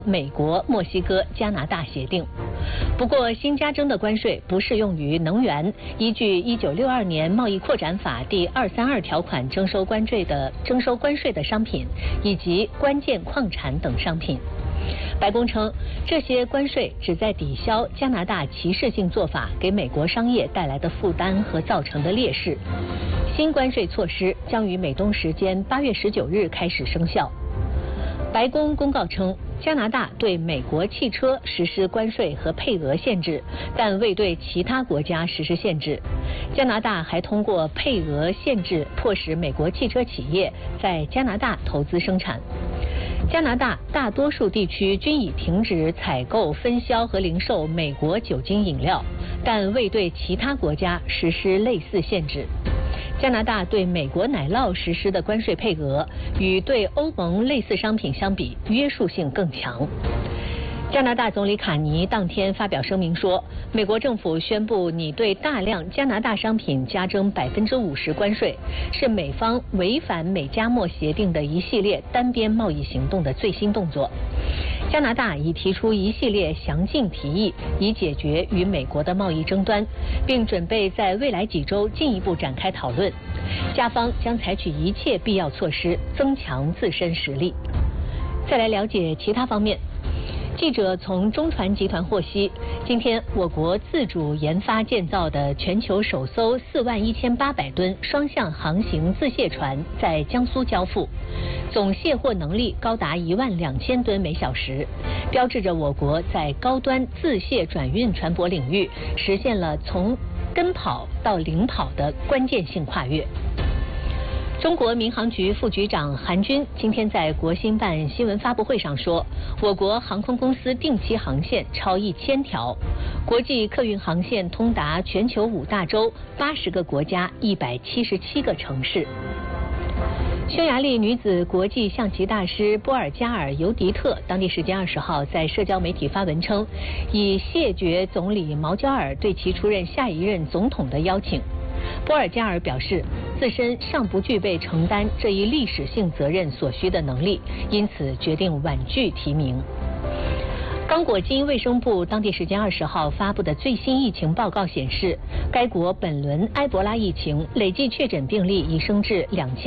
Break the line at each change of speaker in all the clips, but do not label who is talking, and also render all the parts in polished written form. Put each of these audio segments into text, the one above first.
美国、墨西哥、加拿大协定。不过，新加征的关税不适用于能源，依据1962年贸易扩展法第232条款征收关税的商品，以及关键矿产等商品。白宫称，这些关税旨在抵消加拿大歧视性做法给美国商业带来的负担和造成的劣势。新关税措施将于美东时间8月19日开始生效。白宫公告称，加拿大对美国汽车实施关税和配额限制，但未对其他国家实施限制。加拿大还通过配额限制迫使美国汽车企业在加拿大投资生产。加拿大大多数地区均已停止采购、分销和零售美国酒精饮料，但未对其他国家实施类似限制。加拿大对美国奶酪实施的关税配额与对欧盟类似商品相比，约束性更强。加拿大总理卡尼当天发表声明说，美国政府宣布拟对大量加拿大商品加征50%关税，是美方违反美加墨协定的一系列单边贸易行动的最新动作。加拿大已提出一系列详尽提议，以解决与美国的贸易争端，并准备在未来几周进一步展开讨论。加方将采取一切必要措施，增强自身实力。再来了解其他方面。记者从中船集团获悉，今天我国自主研发建造的全球首艘41800吨双向航行自卸船在江苏交付，总卸货能力高达12000吨每小时，标志着我国在高端自卸转运船舶领域实现了从跟跑到领跑的关键性跨越。中国民航局副局长韩军今天在国新办新闻发布会上说，我国航空公司定期航线超1000条，国际客运航线通达全球5大洲、80个国家、177个城市。匈牙利女子国际象棋大师波尔加尔尤迪特当地时间20号在社交媒体发文称，已谢绝总理毛焦尔对其出任下一任总统的邀请。波尔加尔表示，自身尚不具备承担这一历史性责任所需的能力，因此决定婉拒提名。刚果金卫生部当地时间20号发布的最新疫情报告显示，该国本轮埃博拉疫情累计确诊病例已升至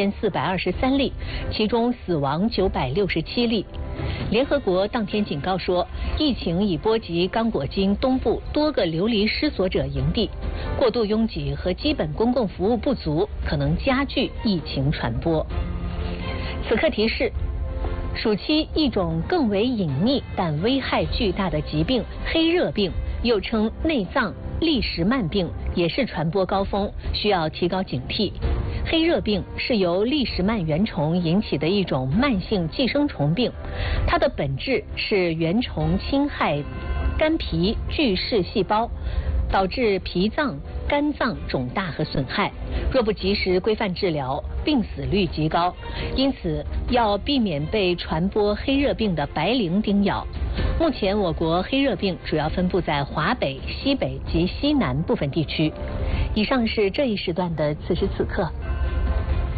2423例，其中死亡967例。联合国当天警告说，疫情已波及刚果金东部多个流离失所者营地，过度拥挤和基本公共服务不足可能加剧疫情传播。此刻提示，暑期一种更为隐秘但危害巨大的疾病——黑热病，又称内脏利什曼病，也是传播高峰，需要提高警惕。黑热病是由利什曼原虫引起的一种慢性寄生虫病，它的本质是原虫侵害肝脾巨噬细胞，导致脾脏、肝脏肿大和损害。若不及时规范治疗，病死率极高。因此，要避免被传播黑热病的白灵叮咬。目前，我国黑热病主要分布在华北、西北及西南部分地区。以上是这一时段的此时此刻。